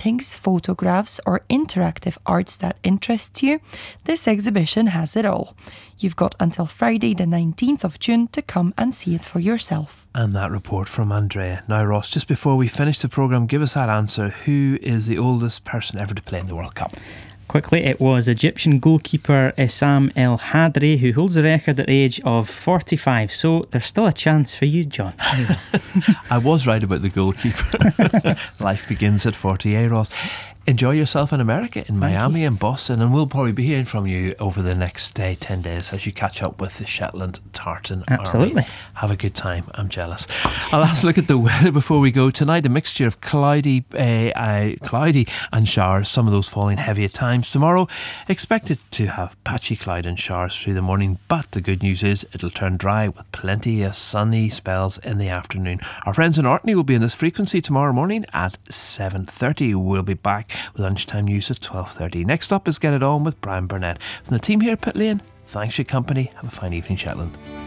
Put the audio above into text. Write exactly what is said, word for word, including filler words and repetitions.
paintings, photographs or interactive arts that interest you, this exhibition has it all. You've got until Friday the nineteenth of June to come and see it for yourself. And that report from Andrea. Now Ross, just before we finish the programme, give us that answer. Who is the oldest person ever to play in the World Cup? Quickly, it was Egyptian goalkeeper Essam El Hadri, who holds the record at the age of forty-five. So there's still a chance for you, John. I was right about the goalkeeper. Life begins at forty, eh, Ross? Enjoy yourself in America, in Miami and Boston, and we'll probably be hearing from you over the next uh, ten days as you catch up with the Shetland Tartan Absolutely. Army. Have a good time. I'm jealous. I'll last look at the weather before we go. Tonight, a mixture of cloudy, uh, uh, cloudy and showers, some of those falling heavy at times. Tomorrow, expected to have patchy cloud and showers through the morning, but the good news is it'll turn dry with plenty of sunny spells in the afternoon. Our friends in Orkney will be in this frequency tomorrow morning at seven thirty. We'll be back with lunchtime news at twelve thirty. Next up is Get It On with Brian Burnett. From the team here at Pit Lane, thanks for your company. Have a fine evening, Shetland.